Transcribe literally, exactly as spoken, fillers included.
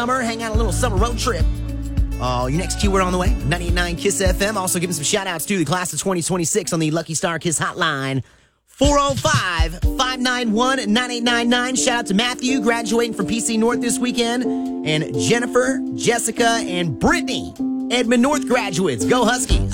summer, hang out a little summer road trip. Uh, your next keyword on the way, ninety-eight point nine KISS F M. Also giving some shout-outs to the class of twenty twenty-six on the Lucky Star KISS hotline, four oh five, five nine one, nine eight nine nine. Shout out to Matthew, graduating from P C North this weekend, and Jennifer, Jessica, and Brittany, Edmond North graduates. Go Huskies.